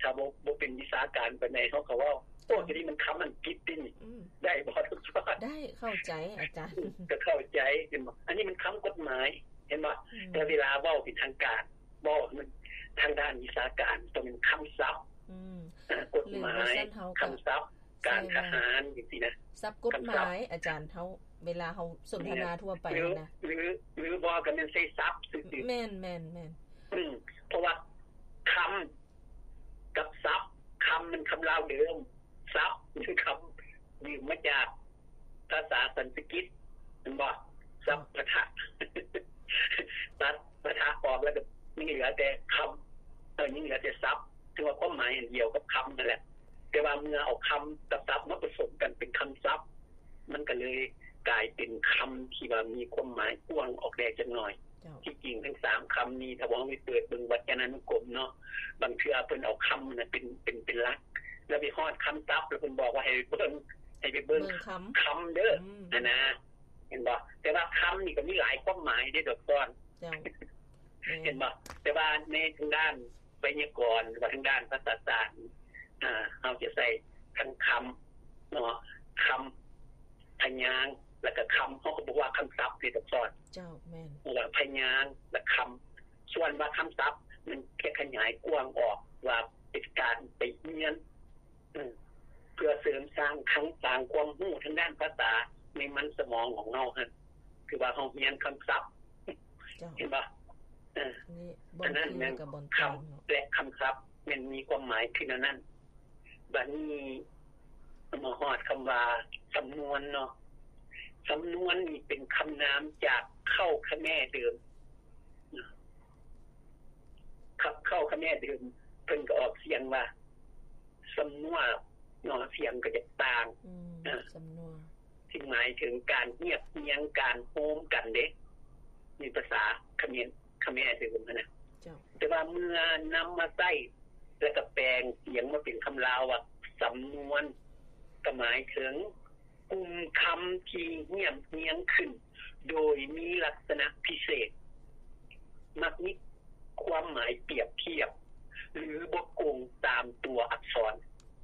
าบ่เป็นวิชาการปานใดเฮาก็เว้าโอ้ทีนี้มันคำมันผิดตินี่ได้บ่ทุกท่านได้เข้าใจอาจารย์ก็เข้าใจเห็นบ่อันนี้มันคำกฎหมายเห็นบ่แต่เวลาเว้าเป็นทางการบ่มันทางด้านวิชาการต้องเป็นคำศัพท์กฎหมายคำศัพท์การทหารจังซี่นะศัพท์กฎหมายอาจารย์เฮาเวลาเฮาสนทนาทั่วไปนะหรือบ่ก็แม่นใช้ศัพท์ซื่อๆแม่นๆเพราะว่าคำกับศัพท์คำมันคำลาวเดิมศัพท์คือคำยืมมาจากภาษาสันสกฤตมันบ่ศัพท์ปะทะตัดปะทะออกแล้วก็มีเหลือแต่คำนี่เหลือแต่ศัพท์ซึ่งว่าความหมายอันเดียวกับคำนั่นแหละแต่ว่าเมื่อเอาคำกับศัพท์มาผสมกันเป็นคำศัพท์มันก็เลยกลายเป็นคำที่ว่ามีความหมายกว้างออกได้จักหน่อยที่จริงทั้ง3คำนี้ถ้าว่ามีเปิดเบิ่งวจนานุกรมเนาะบางเทื่อเพิ่นเอาคำน่ะเป็นหลักแล้วไปฮอดคำศัพท์แล้วเพิ่นบอกว่าให้ไปเบิ่งคำเด้อนะเห็นบ่แต่ว่าคำนี่ก็มีหลายความหมายเด้อดอกก่อนเห็นบ่แต่ว่าในทางด้านไวยากรณ์หรือว่าทางด้านภาษาศาสตร์เฮาจะใช้ทั้งคำเนาะคำพยางค์แล้วก็คำเฮาก็บอกว่าคำศัพท์นี่ดอกก่อนเจ้าแม่นแล้วพยางค์และคำส่วนว่าคำศัพท์มันแค่ขยายกว้างออกว่าเป็นการไปเรียนเพื่อเสริมสร้างความรู้ทางด้านภาษาในมันสมองของเราฮะคือว่าเฮาเรียนคำศัพท์เห็นบ่อันนั้นแม่นคำและคำศัพท์มันมีความหมายคือนั้นบัดนี้มาฮอดคำว่าสำนวนเนาะสำนวนนี่เป็นคำนามจากเข้าคะแนเดิมครับเข้าคะแนเดิมเพิ่นก็ออกเสียงว่าสำนวนเนาะเสียงก็จะต่างสำนวนที่หมายถึงการเงียบเงียงการโฮมกันเด้มีภาษาเขมรเดิมนะแต่ว่าเมื่อนำมาใช้แล้วก็แปลงเสียงมาเป็นคำลาวว่าสำนวนก็หมายถึงกลุ่มคำที่เงียบเงียงขึ้นโดยมีลักษณะพิเศษมักมีความหมายเปรียบเทียบหรือบ่โกงตามตัวอักษร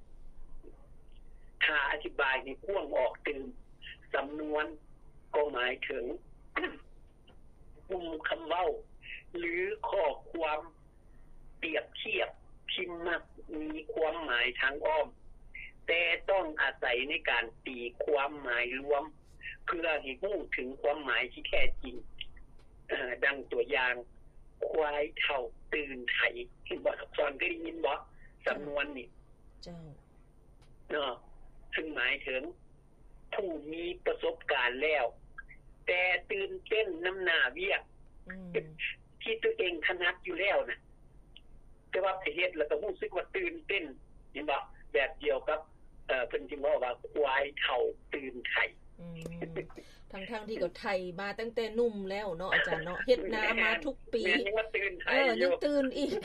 ถ้าอธิบายในกว้างออกตื่นสำนวนก็หมายถึงกลุ่มคำเว้าหรือข้อความเปรียบเทียบที่มักมีความหมายทางอ้อมแต่ต้องอาศัยในการตีความหมายรวมเพื่อให้รู้ถึงความหมายที่แท้จริงดังตัวอย่างควายเฒ่าตื่นไถเห็นบ่สอนเคยได้ยินบ่สำนวนนี่เจ้าเนาะซึ่งหมายถึงผู้มีประสบการณ์แล้วแต่ตื่นเต้นน้ำหน้าเวียกที่ตัวเองถนัดอยู่แล้วนะแต่ว่าไปเฮ็ดแล้วก็รู้สึกว่าตื่นเต้นเห็นบ่แบบเดียวกับเพิ่นสิว่าควายเฒ่าตื่นไถทั้งที่ก็ไถมาตั้งแต่หนุ่มแล้วเนาะอาจารย์เนาะเฮ็ดนามาทุกปียังว่าตื่นไถยังตื่นอีก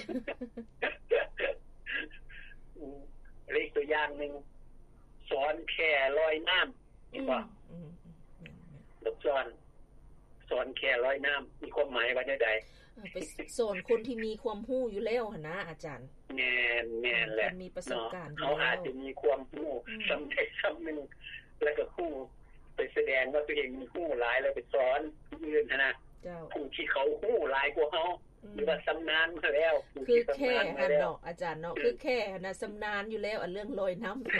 เลขตัวอย่างนึงสอนแค่ลอยน้ำเห็นบ่ลูกสอนแค่ลอยน้ำมีความหมายว่าจังได๋ไปสอนคนที่มีความรู้อยู่แล้วหั่นนะอาจารย์แม่นแหละมีประสบการณ์เขาอาจจะมีความรู้สำใดสำนึงแล้วก็รู้ไปแสดงว่าตัวเองมีรู้หลายแล้วไปสอนผู้อื่นนะผู้ที่เขารู้หลายกว่าเฮาหรือว่าชำนาญมาแล้วคือแค่หั่นเนาะอาจารย์เนาะคือแค่น่ะชำนาญอยู่แล้วอันเรื่องลอยน้ำ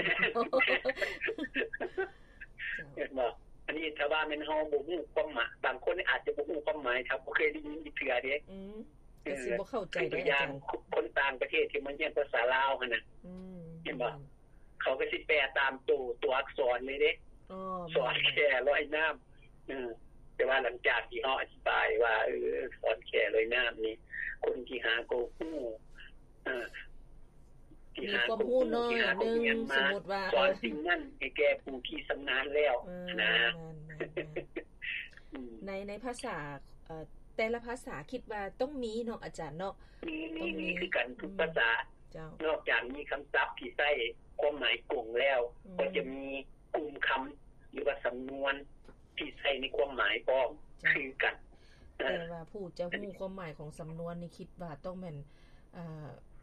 เห็นบ่อันนี้ถ้าว่าแม่นเฮาบ่ฮู้ความหมายบางคนอาจจะบ่ฮู้ความหมายครับบ่เคยได้ยินเทื่อเด้ก็สิบ่เข้าใจได้อาจารย์คนต่างประเทศที่มันเรียนภาษาลาวหั่นน่ะเห็นบ่เขาก็สิแปลตามตัวอักษรเลยเด้สอนแค่ลอยน้ำแต่ว่าหลังจากที่เฮาอธิบายว่าสอนแค่ลอยน้ำนี่คนที่หาก็ฮู้มีความรู้น้อยนึงสมมุติว่าสอนสิ่งนั้นให้แก่ผู้ที่ชำนาญแล้วนะในภาษาแต่ละภาษาคิดว่าต้องมีเนาะอาจารย์เนาะต้องมีคือกันทุกภาษานอกจากมีคำศัพท์ที่ใช้ความหมายกงแล้วก็จะมีกลุ่มคำหรือว่าสำนวนที่ใช้ในความหมายพร้อมคือกันแต่ว่าผู้จะรู้ความหมายของสำนวนนี่คิดว่าต้องแม่นภ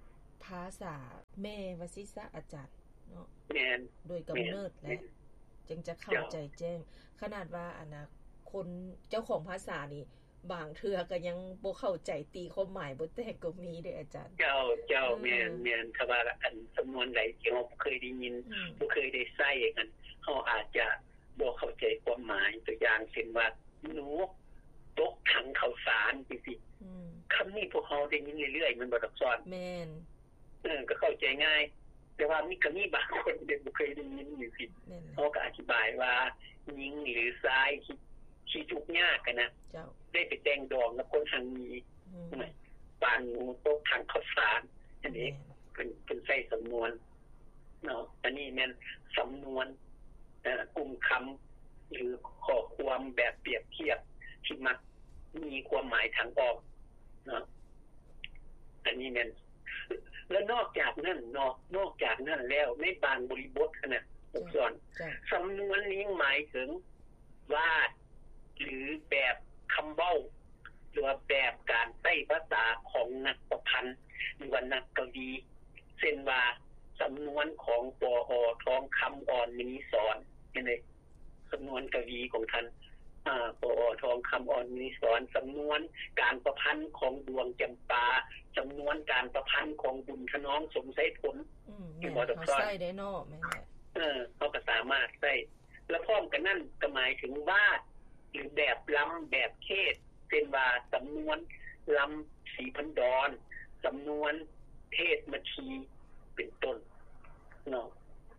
ภาษาแม่ว่าซิซะอาจารย์เนาะแม่นโดยกำเนิดและจึงจะเข้าใจแจ้งขนาดว่าคนเจ้าของภาษานี่บางเทื่อก็ยังบ่เข้าใจตีความหมายบ่แตกก็มีเด้ออาจารย์เจ้าแม่นถ้าว่าอันสำนวนใดที่เราเคยได้ยินบ่เคยได้ใช้กันเฮาอาจจะบ่เข้าใจความหมายตัวอย่างเช่นว่าหนูตกถังข้าวสารจังซี่คำนี้พวกเฮาได้ยินเรื่อยๆมันบ่ซับซ้อนแม่นก็เข้าใจง่ายแต่ว่ามีบางคนเด็กบ่เคยได้ยินอยู่สิเฮาก็อธิบายว่าหญิงหรือชายที่ทุกข์ยากกันนะเจ้าได้ไปแต่งดองกับคนทางนี้ปานหนูตกถังข้าวสารอันนี้เป็นใช้สำนวนเนาะอันนี้แม่นสำนวนกลุ่มคำหรือข้อความแบบเปรียบเทียบที่มักมีความหมายทางอ้อมเนาะอันนี้แม่นแล้วนอกจากนั้นแล้วในบางบริบทนะส่วนสำนวนนี้หมายถึงวาดหรือแบบคำเว้าหรือว่าแบบการใช้ภาษาของนักประพันธ์หรือว่านักกวีเช่นว่าสำนวนของปอ.ทองคำอ่อนมณีสอนนี่สำนวนกวีของท่านปอ.ทองคำอ่อนมณีสอนสำนวนการประพันธ์ของดวงจำปาสำนวนการประพันธ์ของบุญถนอมสมไสผลที่บ่ต้องใช้ได้เนาะแม่นเขาก็สามารถใช้และพร้อมกันนั้นก็หมายถึงวาดหรือแบบล้ำแบบเทศเป็นว่าสำนวนล้ำสีพันดรสำนวนเทศมัชีเป็นต้นเนาะ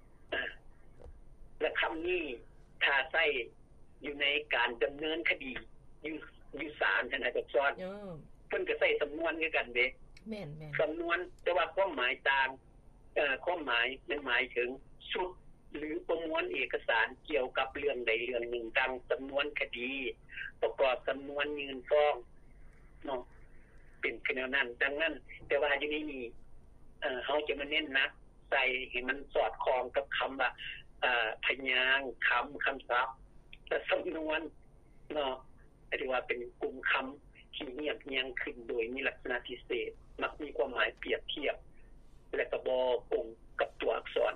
และคำนี้ถ้าใช้อยู่ในการดำเนินคดีอยู่ศาลท่านอาจารย์ซ้อนเพิ่นก็ใช้สำนวนคือกันเด้แม่นสำนวนแต่ว่าความหมายต่างความหมายมันหมายถึงชุดหรือประมวลเอกสารเกี่ยวกับเรื่องใดเรื่องหนึ่งดังสำนวนคดีประกอบสำนวนยื่นฟ้องเนาะเป็นแนวนั้นดังนั้นแต่ว่าอยู่นี่เฮาจะมาเน้นนะใส่ให้มันสอดคล้องกับคำว่าพยางค์คำศัพท์และสำนวนเนาะหรือว่าเป็นกลุ่มคำที่เรียบเรียงขึ้นโดยมีลักษณะพิเศษมักมีความหมายเปรียบเทียบและก็บ่องค์กับตัวอักษร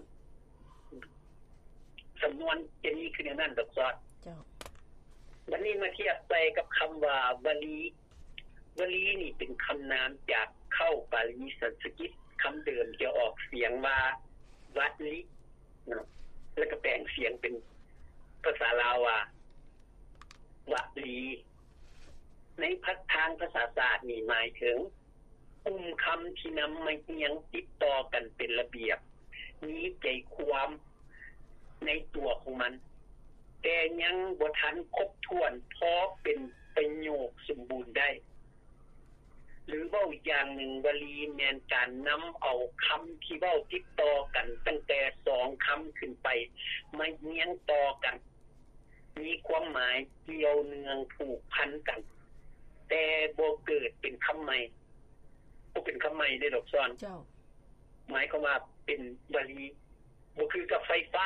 สำนวนจะมีขึ้นอย่างนั้นดอกซอดวันนี้มาเทียบไปกับคำว่าวลีนี่เป็นคำนามจากเข้าบาลีสันสกฤตคำเดิมจะออกเสียงว่าวัดลินะแล้วก็แปลงเสียงเป็นภาษาลาวว่าวลีในทางภาษาศาสตร์นี่หมายถึงกลุ่มคำที่นำมาเรียงติดต่อกันเป็นระเบียบมีใจความในตัวของมันแต่ยังบ่ทันครบถ้วนพอเป็นประโยคสมบูรณ์ได้หรือว่าอีกอย่างหนึ่งวลีแม่นการนำเอาคำที่เว้าติดต่อกันตั้งแต่2คำขึ้นไปมาเรียงต่อกันมีความหมายเกี่ยวเนื่องผูกพันกันแต่บ่เกิดเป็นคำใหม่บ่เป็นคำใหม่ได้ดอกซ้อนเจ้าหมายความว่าเป็นวลีบ่คือกับไฟฟ้า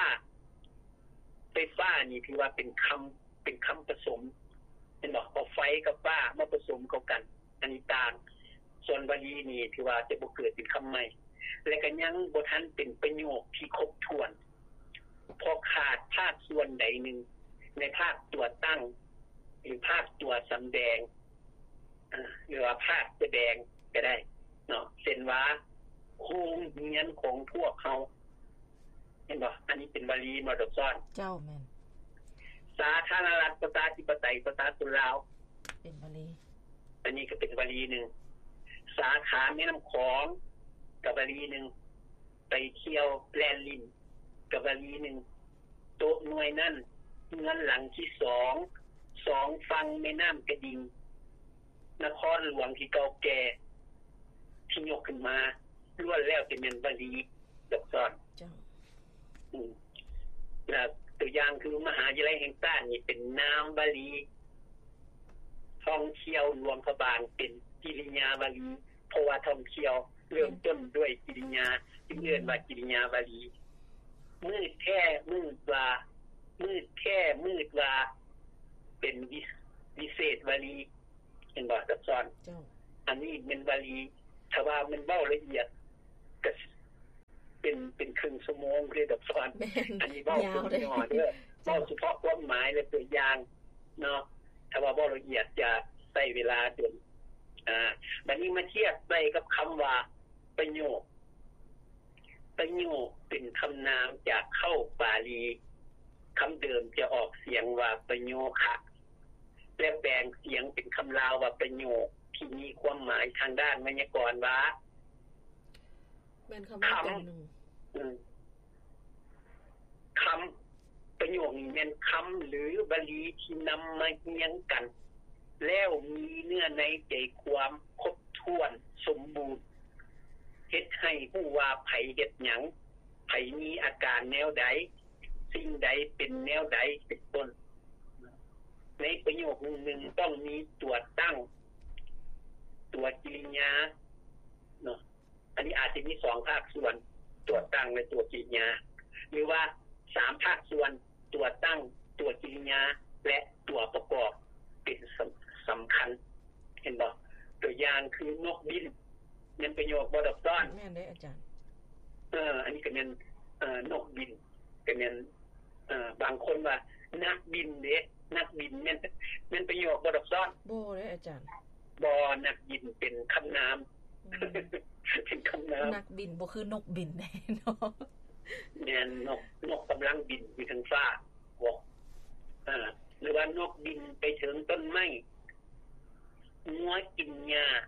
นี่ถือว่าเป็นคำผสมเป็นบอกเอาไฟกับฟ้ามาผสมเข้ากันอันนี้ต่างส่วนวลีนี่ถือว่าจะบ่เกิดเป็นคำใหม่และก็ยังบ่ทันเป็นประโยคที่ครบถ้วนพอขาดภาคส่วนใดนึงในภาคตัวตั้งหรือภาคตัวสำแดงหรือว่าภาคแสดงก็ได้เนาะเช่นว่าโครงเรียนของพวกเขาเห็นบ่อันนี้เป็นวลีมาดอกซ้อนเจ้าแม่นสาธารณรัฐประชาธิปไตยประชาชนลาวเป็นวลีอันนี้ก็เป็นวลีนึงสาขาแม่น้ำของกับวลีนึงไปเที่ยวแลนลินกับวลีนึงโต๊ะหน่วยนั่นเงินหลังที่2ฝั่งแม่น้ำกระดิ่งนครหลวงที่เก่าแก่ที่ยกขึ้นมาล้วนแล้วเป็นวลีดอกซ้อนจ้าแล้วตัวอย่างคือมหาวิทยาลัยแห่งชาตินี่เป็นนามวลีท่องเที่ยวรวมพบาลเป็นกิริยาวลีเพราะว่าท่องเที่ยวเริ่มต้นด้วยกิริยาที่เรียกว่ากิริยาวลีมืดแท้มืดว่ามืดแท้มืดว่าเป็นวิเศษวลีเป็นบ่ซับซ้อนอันนี้เป็นวลีถ้าว่ามันเว้าละเอียดก็เป็นครึ่งชั่วโมงเลยดอกซ้อนอันนี้เว้าเป็นย่อเด้อเว้าเฉพาะความหมายและตัวอย่างเนาะถ้าว่าบ่ละเอียดจะใช้เวลาเดือนบัดนี้มาเทียบไปกับคำว่าประโยคเป็นคำนามจากเข้าบาลีคำเดิมจะออกเสียงว่าประโยคะและแปลงเสียงเป็นคำลาวว่าประโยคที่มีความหมายทางด้านไวยากรณ์ว่าเป็นคำว่าเป็นหนึ่งคำประโยคนี้เป็นคำหรือบาลีที่นำมาเรียงกันแล้วมีเนื้อในใจความครบถ้วนสมบูรณ์เฮ็ดให้ผู้ว่าไผเฮ็ดหยังไผมีอาการแนวใดสิ่งใดเป็นแนวใดเป็นต้นในประโยคนึงต้องมีตัวตั้งตัวกริยาเนาะอันนี้อาจจะมี2ภาคส่วนตัวตั้งและตัวกริยาหรือว่า3ภาคส่วนตัวตั้งตัวกริยาและตัวประกอบเป็นสำคัญเห็นบ่ตัวอย่างคือนกบินเป็นประโยคบ่ดอกซ้อนแม่นเด้อาจารย์อันนี้ก็เป็นนกบินก็เป็นบางคนว่านักบินเด้นักบินแม่นประโยคบ่ดอกซ้อนบ่เด้อาจารย์บ่นักบินเป็นคำนามเป็นคำนามนักบินบ่คือนกบินแน่เนาะแม่นนกกำลังบินอยู่ทางฟ้าบ่หรือว่านกบินไปถึงต้นไม้งัวกินหญ้า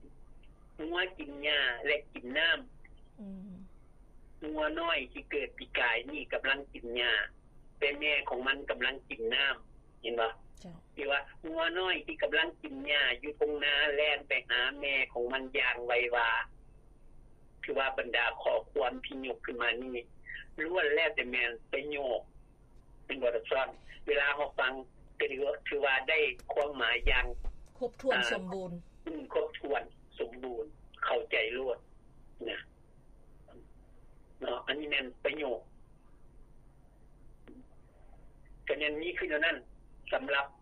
และกินน้ำงัวน้อยที่เกิดปีกายนี่กำลังกินหญ้าแต่แม่ของมันกำลังกินน้ำเห็นบ่หรือว่างัวน้อยที่กำลังกินหญ้าอยู่ตรงนาแล่นไปหาแม่ของมันอย่างไววาคือว่าบรรดาข้อความที่ยกขึ้นมานี่ล้วนแล้วแต่แม่นประโยคเป็นบทสนเวลาเราฟังก็ถือว่าได้ความหมายอย่างครบถ้วนสมบูรณ์ครบถ้วนสมบูรณ์เข้าใจรวดนะเนาะอันนี้แม่นประโยคก็นั้นนี้คือนั้นสำหรับ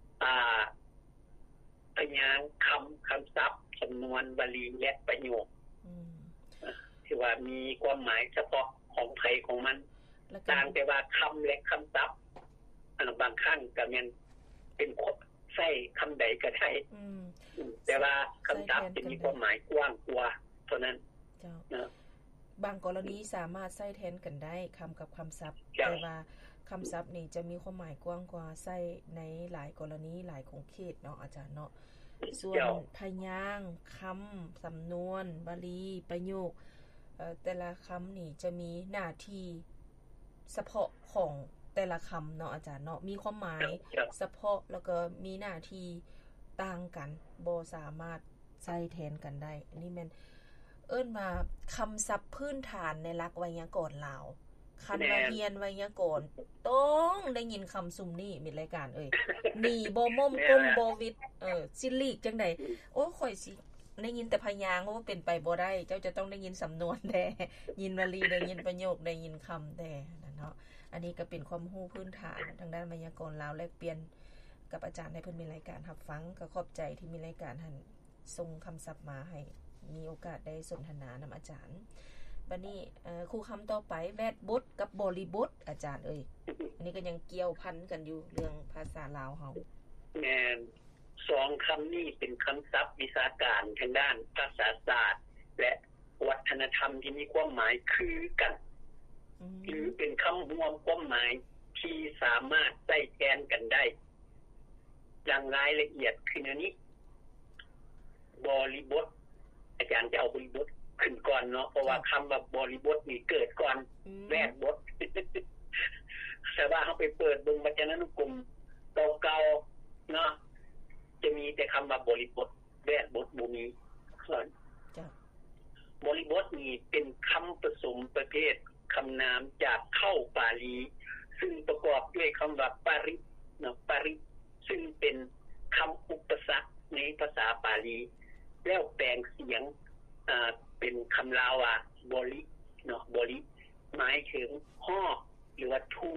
พยางค์คำศัพท์สำนวนวลีและประโยคที่ว่ามีความหมายเฉพาะของใครของมันต่างแต่ว่าคำและคำศัพท์บางครั้งก็แม่นเป็นใช้คำใดก็ได้แต่ว่าคำศัพท์จะมีความหมายกว้างกว่าเท่านั้นเนาะบางกรณีสามารถใช้แทนกันได้คำกับคำศัพท์แต่ว่าคำศัพท์นี่จะมีความหมายกว้างกว่าใช้ในหลายกรณีหลายของเขตเนาะอาจารย์เนาะส่วนพยางค์คำสำนวนวลีประโยคแต่ละคำนี่จะมีหน้าที่เฉพาะของแต่ละคำเนาะอาจารย์เนาะมีความหมายเฉพาะแล้วก็มีหน้าที่ต่างกันบ่สามารถใช้แทนกันได้อันนี้แม่นเอิ้นมาคำศัพท์พื้นฐานในหลักไวยากรณ์ลาวคันว่าเรียนไวยากรณ์ต้องได้ยินคำซุมนี้มีรายการนี่บ่ม่มก้มบ่วิดสิลีกจังได๋โอ้ข่อยสิได้ยินแต่พยางค์ว่าเป็นไปบ่ได้เจ้าจะต้องได้ยินสำนวนแท้ยินวลีได้ยินประโยคได้ยินคำแท้เนาะอันนี้ก็เป็นความรู้พื้นฐานทางด้านไวยากรณ์ลาวแลกเปลี่ยนกับอาจารย์ในเพิ่นมีรายการรับฟังก็ขอบใจที่มีรายการหั่นส่งคำศัพท์มาให้มีโอกาสได้สนทนานําอาจารย์บัดนี้ครูคำต่อไปแวดบทกับบริบทอาจารย์อันนี้ก็ยังเกี่ยวพันกันอยู่เรื่องภาษาลาวเฮาแม่น2คำนี้เป็นคำศัพท์วิชาการทางด้านภาษาศาสตร์และวัฒนธรรมที่มีความหมายคือกันหรือเป็นคำรวมความหมายที่สามารถใช้แทนกันได้อย่างรายละเอียดคืออันนี้บริบทอาจารย์จะเอาบริบทขึ้นก่อนเนาะเพราะว่าคำว่าบริบทนี่เกิดก่อนแวดบทแต่ว่าเฮาไปเปิดเบิ่งวจนานุกรมเก่าๆเนาะจะมีแต่คำว่าบริบทแวดบทบ่มีจ้ะบริบทนี่เป็นคำผสมประเภทคำนามจากเข้าบาลีซึ่งประกอบด้วยคำว่าปริเนาะปริซึ่งเป็นคำอุปสรรคในภาษาบาลีแล้วแปลงเสียงเป็นคำลาวว่าบริเนาะบริหมายถึงฮ้อหรือว่าทั่ว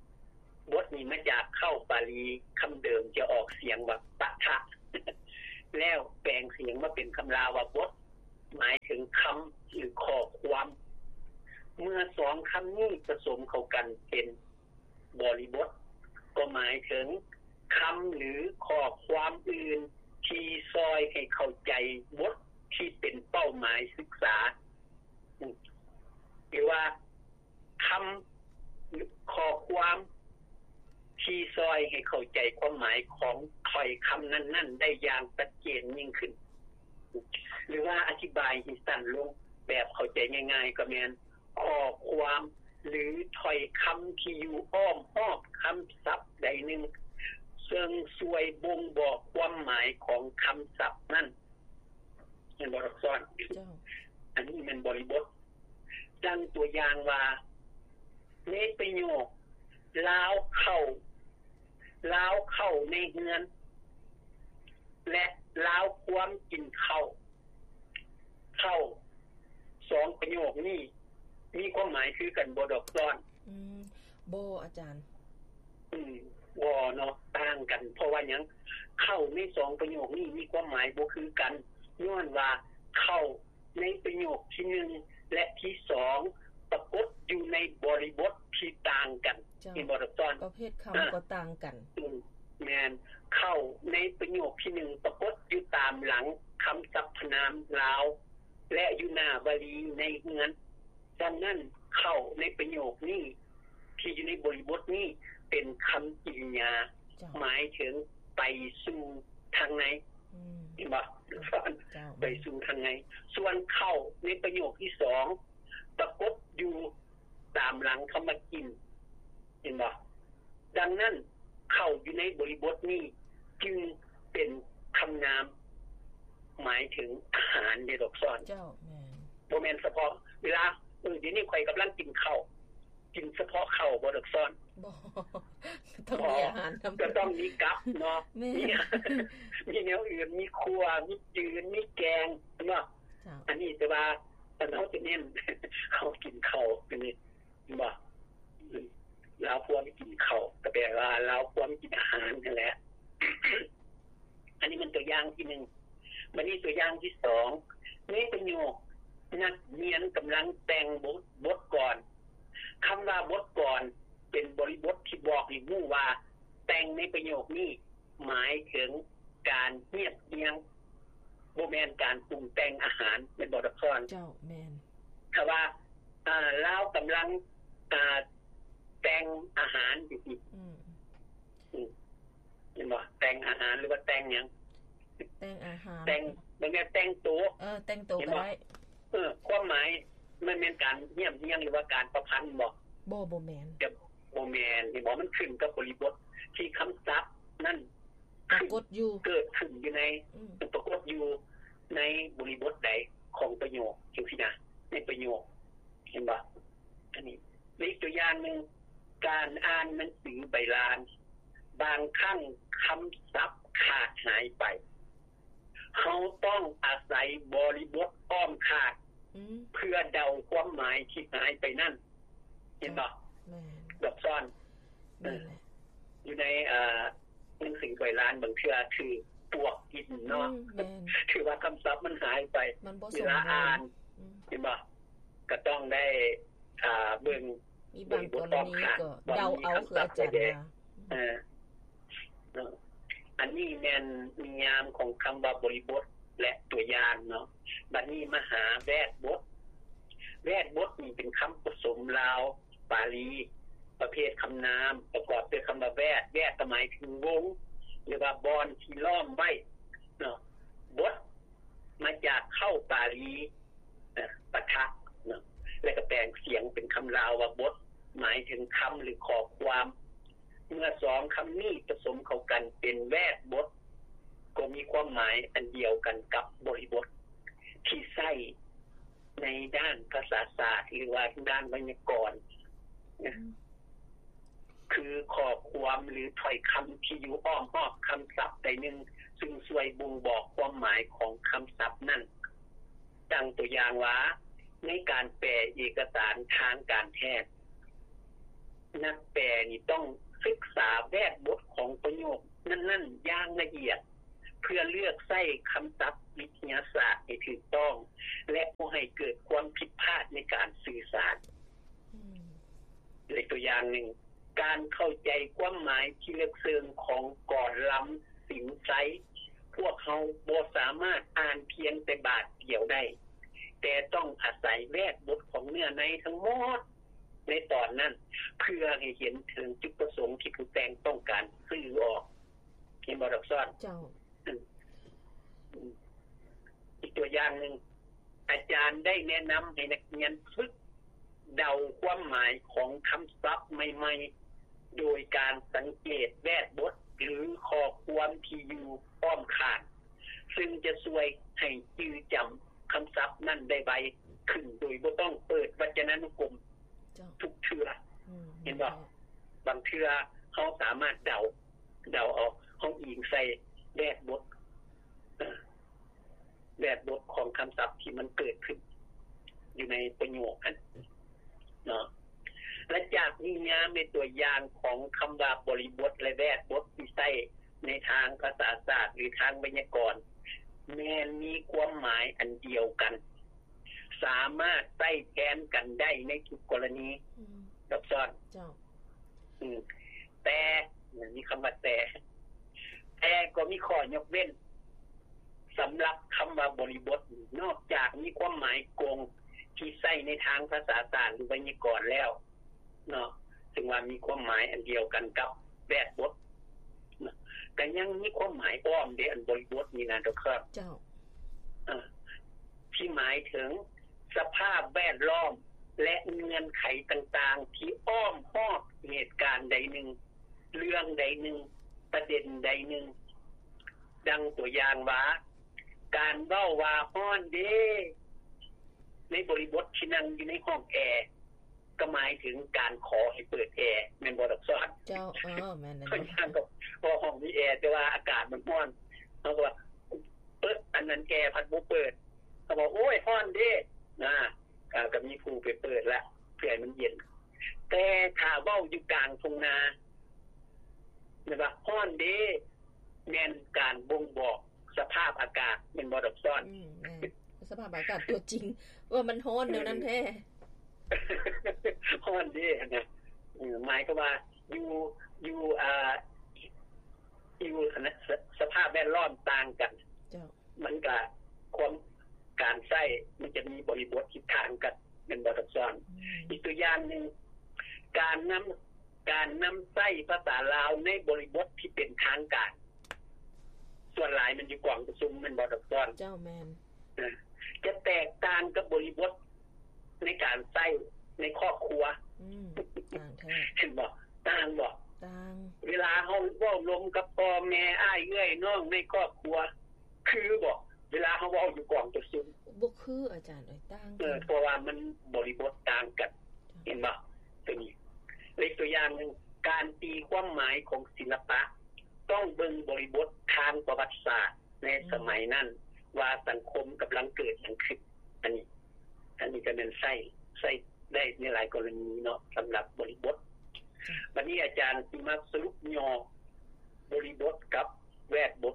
บทนี่มาจากเข้าบาลีคำเดิมจะออกเสียงว่าปะทะแล้วแปลงเสียงมาเป็นคำลาวว่าบทหมายถึงคำหรือข้อความเมื่อสองคำนี้ผสมเข้ากันเป็นบริบทก็หมายถึงคำหรือข้อความอื่นที่ซอยให้เข้าใจบทที่เป็นเป้าหมายศึกษาหรือว่าคำข้อความที่ซอยให้เข้าใจความหมายของถ้อยคำนั้นๆได้อย่างชัดเจนยิ่งขึ้นหรือว่าอธิบายให้สั้นลงแบบเข้าใจง่ายๆก็แม่นข้อความหรือถ้อยคำที่อยู่อ้อมรอบคำศัพท์ใดหนึ่งซึ่งช่วยบ่งบอกความหมายของคำศัพท์นั้นเป็นบทสอนอันนี้เป็นบริบทดังตัวอย่างว่าในประโยคลาวเข้าในเฮือนและลาวความกินเข้าสองประโยคนี้มีความหมายคือกันบ่ดอกซ้อนบ่อาจารย์บ่เนาะต่างกันเพราะว่าหยังเข้าในสองประโยคนี้มีความหมายบ่คือกันย้อนว่าเข้าในประโยคที่1และที่2ปรากฏอยู่ในบริบทที่ต่างกันมีบ่ดอกซ้อนประเภทคำก็ต่างกันแม่นเข้าในประโยคที่1ปรากฏอยู่ตามหลังคำสรรพนามลาวและอยู่หน้าวลีในเฮือนดังนั้นเข้าในประโยคนี้ที่อยู่ในบริบทนี้เป็นคำกริยาหมายถึงไปสู่ทางไหนเห็นบ่ไปสู่ทางไหนส่วนเข้าในประโยคที่2ปรากฏอยู่ตามหลังคำว่ากินเห็นบ่ดังนั้นเข้าอยู่ในบริบทนี้จึงเป็นคำนามหมายถึงอาหารในดอกซ้อนเจ้าบ่แม่นเฉพาะเวลาเดี๋ยวนี้ข่อยกําลังกินข้าวกินเฉพาะข้าวบ่ดอกซ้อนบ่ต้องมีอาหารก็ต้องมีกับเนาะมีแนวอื่นมีครัวมีจืดมีแกงเนาะอันนี้แต่ว่าตอนเฮาจะเน้นเฮากินข้าวอันนี้บ่ลาวพวกกินข้าวก็แปลว่าลาวพวกกินอาหารนั่นแหละอันนี้มันตัวอย่างที่1บัดนี้ตัวอย่างที่2ในประโยคนักเรียนกําลังแต่งบทก่อนคำว่าบทก่อนเป็นบริบทที่บอกให้รู้ว่าแต่งในประโยคนี้หมายถึงการเรียบเรียงบ่แม่นการปรุงแต่งอาหารเป็นบ่ดอกซ้อนเจ้าแม่นถ้าว่าลาวกําลังแต่งอาหารอยู่เห็นบ่แต่งอาหารหรือว่าแต่งหยังแต่งอาหารแต่งมันแม่นแต่งตัวแต่งตัวก็ได้ความหมายมันเป็นการเรียบเรียงหรือว่าการประพันธ์บ่แม่นบ่แม่นนี่บ่มันขึ้นกับบริบทที่คำศัพท์นั่นปรากฏอยู่เกิดขึ้นอยู่ในปรากฏอยู่ในบริบทใดของประโยคจังซี่นะในประโยคเห็นบ่อันนี้อีกตัวอย่างนึงการอ่านหนังสือใบลานบางครั้งคำศัพท์ขาดหายไปเฮาต้องอาศัยบริบทอ้อมขาดเพื่อเดาความหมายที่หายไปนั่นเห็นบ่ดอกซ้อนอยู่ในหนังสือใบลานบางเทื่อคือปวกกินเนาะถือว่าคำศัพท์มันหายไปเวลาอ่านเห็นบ่ก็ต้องได้เบิ่งมีบางกรณีก็เดาเอาคืออาจารย์อันนี้แม่นนิยามของคำว่าบริบทและตัวอย่างเนาะบัดนี้มาหาแวดบทนี่เป็นคำผสมลาวบาลีประเภทคำนามประกอบด้วยคำว่าแวดหมายถึงวงหรือว่าบอนที่ล้อมไว้เนาะบทมาจากเข้าบาลีปะทะเนาะแล้วก็แปลงเสียงเป็นคำลาวว่าบทหมายถึงคำหรือข้อความเมื่อสองคำนี้ผสมเข้ากันเป็นแวดบทก็มีความหมายอันเดียวกันกับบริบทที่ใช้ในด้านภาษาศาสตร์หรือว่าด้านไวยากรณ์คือข้อความหรือถ้อยคำที่อยู่อ้อมรอบคำศัพท์ใดหนึ่งซึ่งช่วยบ่งบอกความหมายของคำศัพท์นั้นดังตัวอย่างว่าในการแปลเอกสารทางการแพทย์นักแปลนี่ต้องศึกษาแวดบทของประโยคนั้นๆอย่างละเอียดเพื่อเลือกใช้คำศัพท์วิทยาศาสตร์ให้ถูกต้องและบ่ให้เกิดความผิดพลาดในการสื่อสารเลยตัวอย่างหนึ่งการเข้าใจความหมายที่ลึกซึ้งของก่อนล้ำสินไซพวกเขาบ่สามารถอ่านเพียงแต่บาทเดียวได้แต่ต้องอาศัยแวดบทของเนื้อในทั้งหมดในตอนนั้นเพื่อให้เห็นถึงจุดประสงค์ที่ผู้แต่งต้องการสื่อออกเห็นบ่ดอกซ้อนเจ้าอีกตัวอย่างนึงอาจารย์ได้แนะนำให้นักเรียนฝึกเดาความหมายของคำศัพท์ใหม่ๆโดยการสังเกตแวดบทหรือข้อความที่อยู่อ้อมข้างซึ่งจะช่วยให้จื้อจำคำศัพท์นั้นได้ไวขึ้นโดยบ่ต้องเปิดวจนานุกรมทุกเทื่อเห็นบ่บางเทื่อเฮาสามารถเดาเอาเฮาอิงใส่แวดบทของคำศัพท์ที่มันเกิดขึ้นอยู่ในประโยคนั้นเนาะและจากนี้เป็นตัวอย่างของคำว่าบริบทและแวดบทที่ใช้ในทางภาษาศาสตร์หรือทางไวยากรณ์แม้นมีความหมายอันเดียวกันสามารถใช้แทนกันได้ในทุกกรณีกับซ้อนแต่มีคำว่าแต่ก็มีข้อยกเว้นสำหรับคำว่าบริบทนอกจากมีความหมายกงที่ใช้ในทางภาษาศาสตร์หรือไวยากรณ์แล้วเนาะซึ่งว่ามีความหมายอันเดียวกันกับแวดบทก็ยังมีความหมายอ้อมอันบริบทนี่นะดอกครับเจ้าที่หมายถึงสภาพแวดล้อมและเงื่อนไขต่างๆที่อ้อมรอบเหตุการณ์ใดหนึ่งเรื่องใดหนึ่งประเด็นใดหนึ่งดังตัวอย่างว่าการเว้าว่าฮ้อนเด้ในบริบทที่นั่งอยู่ในห้องแอร์ก็หมายถึงการขอให้เปิดแอร์แม่นบ่ดอกซ้อนเจ้าแม่นนั่นก็พอห้องมีแอร์แต่ว่าอากาศมันร้อนเฮาก็ว่าเปิดอันนั้นแอร์พัดบ่เปิดเขาบอกโอ้ยฮ้อนเด้ก็มีผู้ไปเปิดละเพื่อให้มันเย็นแต่ถ้าเว้าอยู่กลางทุ่งนาเนี่ยว่าฮ้อนเด้แม่นการบ่งบอกสภาพอากาศแม่นบ่ดอกซ้อนสภาพอากาศตัวจริงว่ามันร้อนแนวนั้นแท้ฮ้อนเด้นะหมายก็ว่าอยู่สภาพแวดล้อมต่างกันมันก็ความการใช้มันจะมีบริบททิศทางกันเป็นบ่ทับซ้อนอีกตัวอย่างนึงการนำใช้ภาษาลาวในบริบทที่เป็นทางการส่วนหลายมันอยู่กว้างประชุมมันบ่ทับซ้อนเจ้าแม่นจะแตกต่างกับบริบทในการใช้ในครอบครัวต่างแท้เห็นบ่ต่างเวลาเฮาเว้าลมกับพ่อแม่อ้ายเอื้อยน้องในครอบครัวคือบ่เวลาเฮาเว้าอยู่กองประชุมบ่คืออาจารย์ต่างเพราะว่ามันบริบทต่างกันเห็นบ่ตัวนี้อีกตัวอย่างนึงการตีความหมายของศิลปะต้องเบิ่งบริบททางประวัติศาสตร์ในสมัยนั้นว่าสังคมกำลังเกิดหยังขึ้นอันนี้ก็เป็นใช้ได้ในหลายกรณีเนาะสำหรับบริบทวันนี้อาจารย์สิมาสรุปย่อบริบทกับแวดบท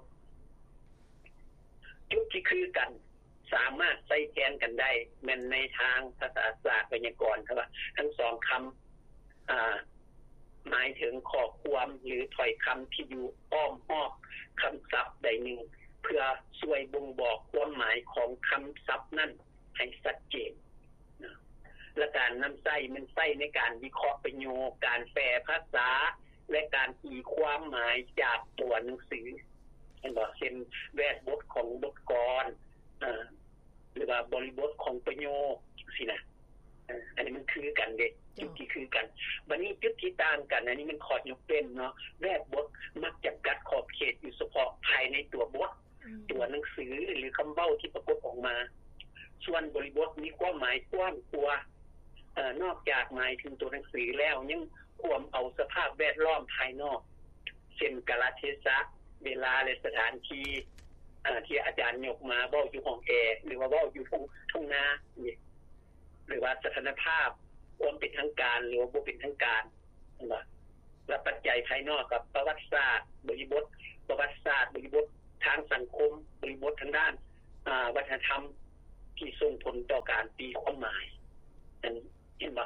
จุดที่คือกันสามารถใช้แทนกันได้แม้นในทางภาษาศาสตร์ไวยากรณ์ครับว่าทั้งสองคำหมายถึงข้อความหรือถ้อยคำที่อยู่อ้อมรอบคำศัพท์ใดหนึ่งเพื่อช่วยบ่งบอกความหมายของคำศัพท์นั้นให้ชัดเจนและการนำใช้มันใช้ในการวิเคราะห์ประโยคการแปลภาษาและการตีความหมายจากตัวหนังสือเห็นบ่เช่นแวดบทของบทกลหรือว่าบริบทของประโยคสินะอันนี้มันคือกันเด้จุดที่คือกันบัดนี้จุดที่ต่างกันอันนี้มันข้อยกเว้นเนาะแวดบทมักจำกัดขอบเขตอยู่เฉพาะภายในตัวบทตัวหนังสือหรือคำเว้าที่ปรากฏออกมาส่วนบริบทมีความหมายกว้างกว่านอกจากหมายถึงตัวหนังสือแล้วยังควมเอาสภาพแวดล้อมภายนอกเช่นกาลเทศะเวลาและสถานที่ที่อาจารย์ยกมาเว้าอยู่ห้องแอร์หรือว่าเว้าอยู่ทุ่งนาหรือว่าสถานภาพความเป็นทางการหรือว่าบ่เป็นทางการและปัจจัยภายนอกกับประวัติศาสตร์บริบทประวัติศาสตร์บริบททางสังคมบริบททางด้านวัฒนธรรมที่ส่งผลต่อการตีความหมายอันเห็นบ่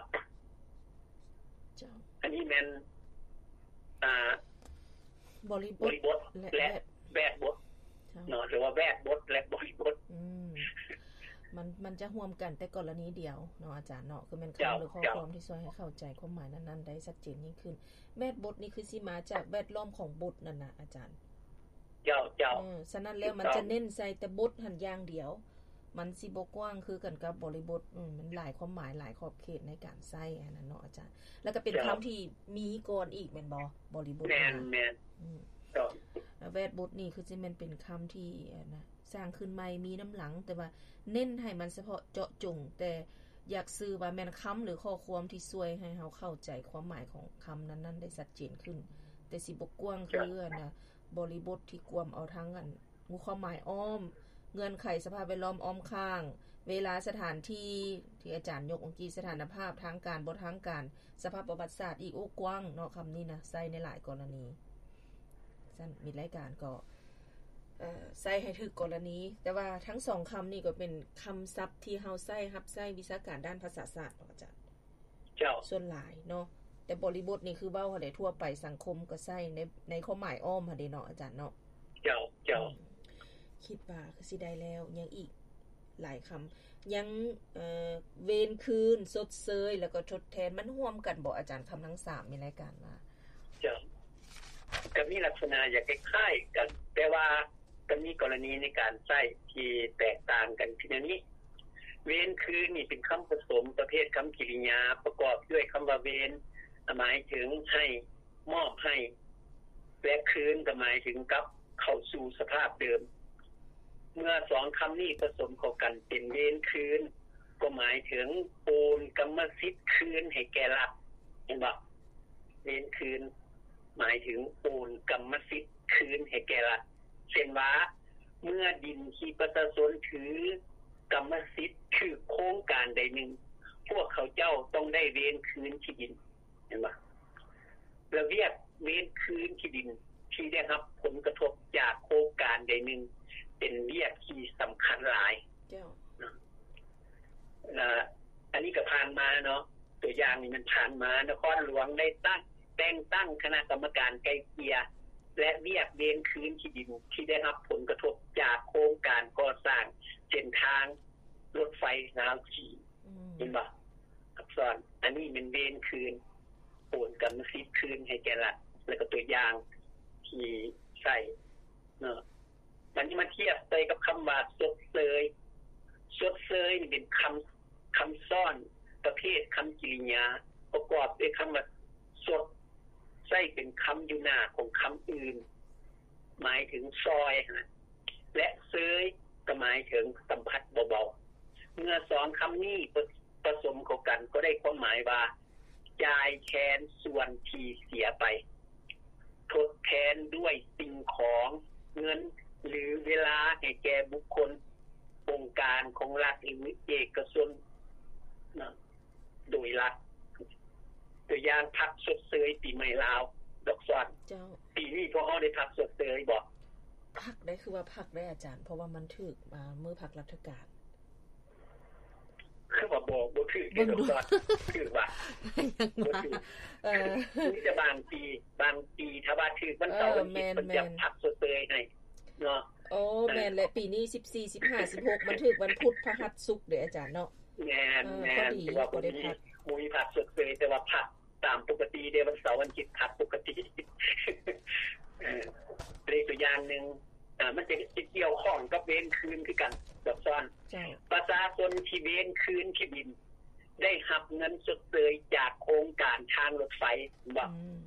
อันนี้แม่นบริบทและแวดบทเนาะหรือว่าแวดบทและบริบทมันจะร่วมกันแต่กรณีเดียวเนาะอาจารย์เนาะคือมันคำหรือข้อความที่ช่วยให้เข้าใจความหมายนั้นๆได้ชัดเจนยิ่งขึ้นแวดบทนี่คือสิมาจากแวดล้อมของบทนั่นน่ะอาจารย์เจ้าฉะนั้นแล้วมันจะเน้นใส่แต่บทหันอย่างเดียวมันสิบ่กว้างคือกันกับบริบทมันหลายความหมายหลายขอบเขตในการใช้อันนั้นเนาะอาจารย์แล้วก็เป็นคำที่มีก่อนอีกแม่นบ่บริบทแม่นแวดบทนี่คือสิแม่นเป็นคำที่นะสร้างขึ้นใหม่มีน้ำหลังแต่ว่าเน้นให้มันเฉพาะเจาะจงแต่อยากสื่อว่าแม่นคำหรือข้อความที่ช่วยให้เฮาเข้าใจความหมายของคำนั้นๆได้ชัดเจนขึ้นแต่สิบ่กว้างคือนะบริบทที่กวมเอาทั้งอันงูความหมายอ้อมเงื่อนไขสภาพแวดล้อมอ้อมข้างเวลาสถานที่ที่อาจารย์ยกองค์สถานภาพทางการบ่ทางการสภาพประวัติศาสตร์อีกโอ้กว้างเนาะคำนี้นะใช้ในหลายกรณีซั่นมีรายการก็ใช้ให้ถึกกรณีแต่ว่าทั้งสองคำนี่ก็เป็นคำศัพท์ที่เฮาใช้รับใช้วิชาการด้านภาษาศาสตร์อาจารย์เจ้าส่วนหลายเนาะแต่บริบทนี่คือเว้าได้ทั่วไปสังคมก็ใช้ในความหมายอ้อมหั่นเด้เนาะอาจารย์เนาะเจ้าคิดว่าคือสิได้แล้วยังอีกหลายคำยังเวรคืนสดเซยแล้วก็ทดแทนมันร่วมกันบ่อาจารย์คำทั้ง3มีรายการมาเจ้าก็มีลักษณะอย่างคล้ายๆกันแต่ว่าก็มีกรณีในการใช้ที่แตกต่างกันทีนี้เวรคืนนี่เป็นคำผสมประเภทคำกริยาประกอบด้วยคำว่าเวรหมายถึงให้มอบให้และคืนก็หมายถึงกลับเข้าสู่สภาพเดิมเมื่อ2คำนี้ผสมเข้ากันเป็นเวรคืนก็หมายถึงโอนกรรมสิทธิ์คืนให้แก่รัฐเห็นบ่เวรคืนหมายถึงโอนกรรมสิทธิ์คืนให้แก่รัฐเช่นว่าเมื่อดินที่ประชาชนถือกรรมสิทธิ์คือโครงการใดหนึ่งพวกเขาเจ้าต้องได้เวรคืนที่ดินเห็นบ่ระเบียบเวรคืนที่ดินที่ได้รับผลกระทบจากโครงการใดหนึ่งเป็นเรียกที่สำคัญหลายอันนี้ก็ผ่านมาเนาะตัวอย่างนี้มันผ่านมานครหลวงได้แต่งตั้งคณะกรรมการไกลเกลี่ยและเรียกเวรคืนที่ดินที่ได้รับผลกระทบจากโครงการก่อสร้างเส้นทางรถไฟรางสีเห็นบ่อักษรอันนี้เป็นเวรคืนโอนกรรมสิทธิ์คืนให้แก่รัฐแล้วก็ตัวอย่างที่ใส่เนาะมันนี่มาเทียบใส่กับคำว่าสดเสยนี่เป็นคำซ่อนประเภทคำกริยาประกอบด้วยคำว่าสดใส่เป็นคำอยู่หน้าของคำอื่นหมายถึงซอยและเสยก็หมายถึงสัมผัสเบาๆเมื่อ2คำนี้ผสมเข้ากันก็ได้ความหมายว่าจ่ายแทนส่วนที่เสียไปทดแทนด้วยสิ่งของเงินหรือเวลาให้แก่บุคคลองค์การของรัฐหรือเอกชนโดยรัฐตัวอย่างพักสดเสยปีใหม่ลาวดอกซ้อนปีนี้พวกเขาได้พักสดเสยบ่พักได้คือว่าพักได้อาจารย์เพราะว่ามันถึกมาเมื่อพักราชการคือว่าบ่ถึกได้ดอกซ้อนคือว่านี่จะบางปีถ้าว่าถึกมันเสาร์มันจะพักสดเสยให้เนาะโอ้แม่นและปีนี้14 15 16มันถึกวันพุธพฤหัสศุกร์เด้ออาจารย์เนาะแม่นที่ว่าบ่ได้พักมีพักสดเสยแต่ว่าพักตามปกติเด้วันเสาร์วันอาทิตย์พักปกติเลยตัวอย่างนึงมันจะเกี่ยวข้องกับเวรคืนคือกันแบบซ้อนประชาชนที่เวรคืนที่ดินได้รับเงินสดเสยจากโครงการทางรถไฟบ่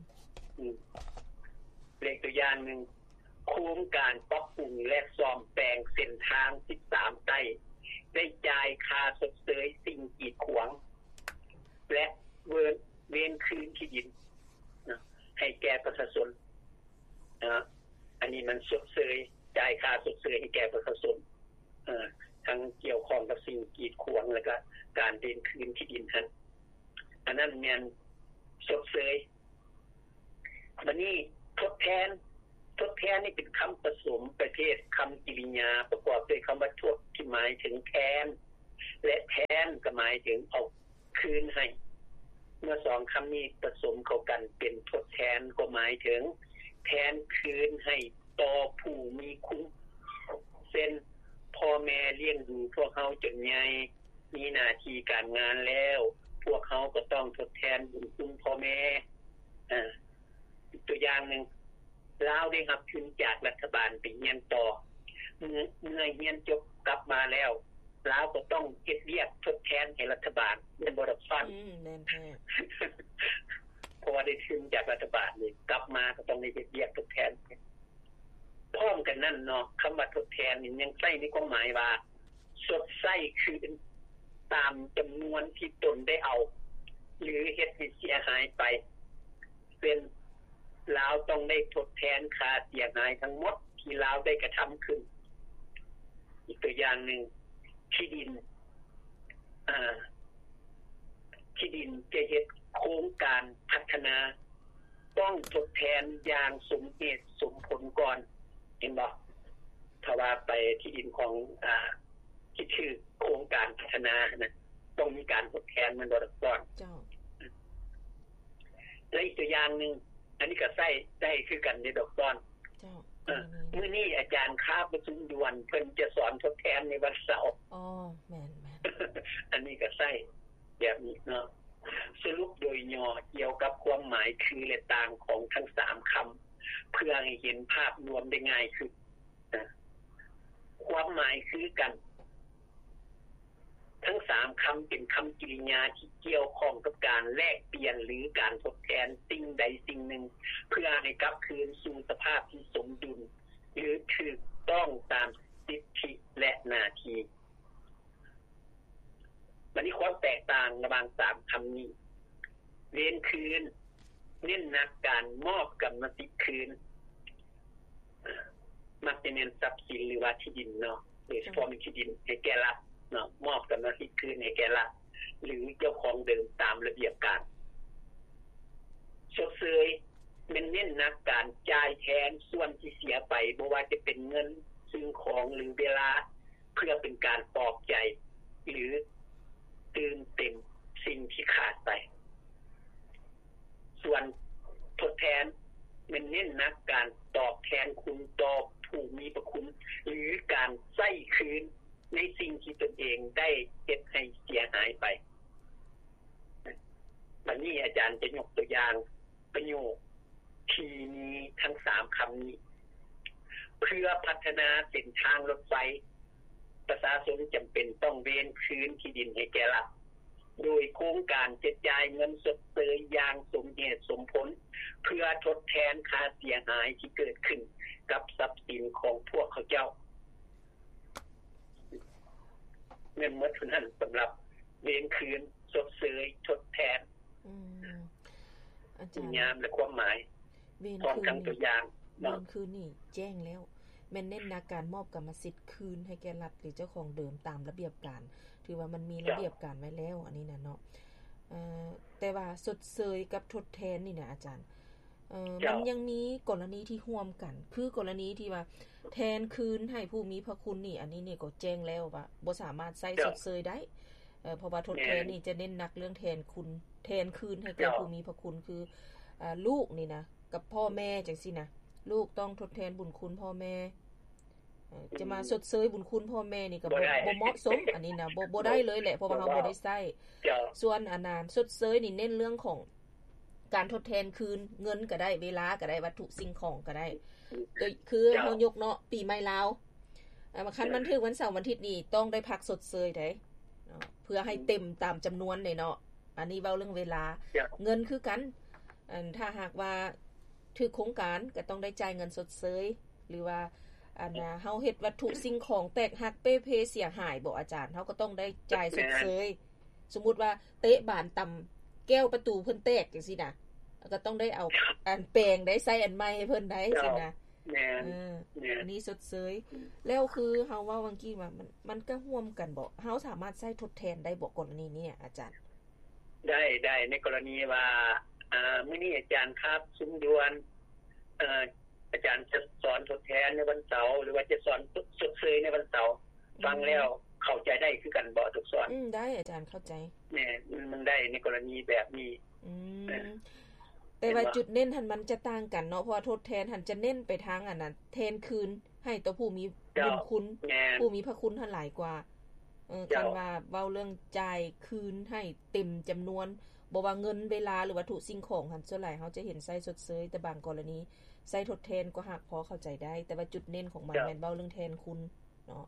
เลยตัวอย่างนึงโครงการปรับปรุงและซ่อมแปลงเส้นทาง13ไต้ได้จ่ายค่าสดเสยสิ่งกีดขวางและเวรคืนที่ดินให้แก่ประชาชนอันนี้มันสดเสยจ่ายค่าสดเสยให้แก่ประชาชนทั้งเกี่ยวข้องกับสิ่งกีดขวางแล้วก็การเวรคืนที่ดินนั้นอันนั้นแม่นสดเสยบัดนี้ทดแทนทดแทนนี่เป็นคำผสมประเภทคำกริยาประกอบด้วยคำว่าทดที่หมายถึงแทนและแทนก็หมายถึงเอาคืนให้เมื่อสองคำนี้ผสมเข้ากันเป็นทดแทนก็หมายถึงแทนคืนให้ต่อผู้มีคุณเช่นพ่อแม่เลี้ยงดูพวกเขาจนใหญ่มีหน้าที่การงานแล้วพวกเขาก็ต้องทดแทนบุญคุณพ่อแม่ตัวอย่างนึงลาวได้รับทุนจากรัฐบาลไปเรียนต่อเมื่อเรียนจบกลับมาแล้วลาวก็ต้องเฮ็ดเวียกทดแทนให้รัฐบาลเป็นบ่ได้ฟังแม่นแท้เพราะว่าได้ทุนจากรัฐบาลนี่กลับมาก็ต้องได้เฮ็ดเวียกทดแทนพร้อมกันนั่นเนาะคำว่าทดแทนนี่ยังใช้ในความหมายว่าสดใสคือตามจำนวนที่ตนได้เอาหรือเฮ็ดให้เสียหายไปเป็นลาวต้องได้ทดแทนค่าเสียหายทั้งหมดที่ลาวได้กระทำขึ้นอีกตัวอย่างนึงที่ดินจะเฮ็ดโครงการพัฒนาต้องทดแทนอย่างสมเหตุสมผลก่อนเห็นบ่ถ้าว่าไปที่ดินของที่ชื่อโครงการพัฒนานะต้องมีการทดแทนมันบ่ก่อนเจ้าและอีกตัวอย่างนึงอันนี้ก็ใช้ได้คือกันในดอกต้นเจ้ามื้อนี้อาจารย์ค้าประชุมด่วนเพิ่นจะสอนทดแทนในวันเสาร์อ๋อแม่นอันนี้ก็ใช้แบบนี้เนาะสรุปโดยย่อเกี่ยวกับความหมายคือและต่างของทั้ง3คำเพื่อให้เห็นภาพรวมได้ง่ายขึ้นความหมายคือกันทั้ง3คำเป็นคำกริยาที่เกี่ยวข้องกับการแลกเปลี่ยนหรือการทดแทนสิ่งใดสิ่งหนึ่งเพื่อให้กลับคืนสู่สภาพที่สมดุลหรือถูกต้องตามสิทธิและหน้าที่มันมีความแตกต่างระหว่าง3คำนี้เว้นคืนเน้นหนักการมอบกรรมสิทธิ์คืนมักจะเน้นทรัพย์สินหรือว่าที่ดินเนาะโดยเฉพาะมีที่ดินให้แก่รัฐเนาะมอบกรรมสิทธิ์คืนให้แก่รัฐหรือเจ้าของเดิมตามระเบียบการชดเชยมันเน้นหนักการจ่ายแทนส่วนที่เสียไปบ่ว่าจะเป็นเงินสิ่งของหรือเวลาเพื่อเป็นการปลอบใจหรือเติมเต็มสิ่งที่ขาดไปส่วนทดแทนมันเน้นหนักการตอบแทนคุณต่อผู้มีพระคุณหรือการใช้คืนในสิ่งที่ตนเองได้เฮ็ดให้เสียหายไปวันนี้อาจารย์จะยกตัวอย่างประโยคที่มีทั้ง3คำนี้เพื่อพัฒนาเส้นทางรถไฟประชาชนจำเป็นต้องเว้นคืนที่ดินให้แก่รัฐโดยโครงการจะจ่ายเงินสดเสยอย่างสมเหตุสมผลเพื่อทดแทนค่าเสียหายที่เกิดขึ้นกับทรัพย์สินของพวกเขาเจ้าเงินหมดเท่านั้นสำหรับเว้นคืนสดเสยทดแทนอาจารย์ยามและความหมายพร้อมทั้งตัวอย่างเว้นคืนนี่แจ้งแล้วแม่นเน้นในการมอบกรรมสิทธิ์คืนให้แก่รัฐหรือเจ้าของเดิมตามระเบียบการถือว่ามันมีระเบียบการไว้แล้วอันนี้น่ะเนาะแต่ว่าสดเสยกับทดแทนนี่นะอาจารย์มันยังมีกรณีที่ร่วมกันคือกรณีที่ว่าแทนคืนให้ผู้มีพระคุณนี่อันนี้นี่ก็แจ้งแล้วว่าบ่สามารถใช้สดเสยได้เพราะว่าทดแทนนี่จะเน้นหนักเรื่องแทนคุณแทนคืนให้แก่ผู้มีพระคุณคือลูกนี่นะกับพ่อแม่จังซี่นะลูกต้องทดแทนบุญคุณพ่อแม่จะมาสดเสยบุญคุณพ่อแม่นี่ก็บ่เหมาะสมอันนี้นะบ่ได้เลยแหละเพราะว่าเฮาบ่ได้ใช้ส่วนอันนั้นสดเสยนี่เน้นเรื่องของการทดแทนคืนเงินก็ได้เวลาก็ได้วัตถุสิ่งของก็ได้ก็คือเฮายกเนาะปีใหม่ลาวคันมันถึงวันเสาร์วันอาทิตย์นี่ต้องได้พักสดเสยได้เพื่อให้เต็มตามจำนวนนี่เนาะอันนี้เว้าเรื่องเวลาเงินคือกันถ้าหากว่าถึกโครงการก็ต้องได้จ่ายเงินสดเสยหรือว่าเฮาเฮ็ดวัตถุสิ่งของแตกหักเป้เพเสียหายบ่อาจารย์เฮาก็ต้องได้จ่ายสดเสยสมมุติว่าเตะบานต่ำแก้วประตูเพิ่นแตกจังซี่นะก็ต้องได้เอาอันแปลงได้ใส่อันใหม่ให้เพิ่นได้ซี่นะอันนี้สดเสยแล้วคือเฮาว่าเมื่อกี้ว่ามันก็ร่วมกันบ่เฮาสามารถใช้ทดแทนได้บ่กรณีนี้อาจารย์ได้ในกรณีว่ามื้อนี้อาจารย์ครับสุมดวนอาจารย์จะสอนทดแทนในวันเสาร์หรือว่าจะสอนสดเสยในวันเสาร์ฟังแล้วเข้าใจได้คือกันบ่ทุกสอนได้อาจารย์เข้าใจเนี่ยมันได้ในกรณีแบบนี้แต่ว่าจุดเน้นหันมันจะต่างกันเนาะเพราะทดแทนหันจะเน้นไปทางอันนั้นแทนคืนให้ตัวผู้มีบุญคุณผู้มีพระคุณหันหลายกว่าคันว่าเว้าเรื่องจ่ายคืนให้เต็มจำนวนบ่ว่าเงินเวลาหรือวัตถุสิ่งของหันส่วนหลายเฮาจะเห็นใช้สดเสยแต่บางกรณีใช้ทดแทนก็หักพอเข้าใจได้แต่ว่าจุดเน้นของมันแม่นเว้าเรื่องแทนคุณเนาะ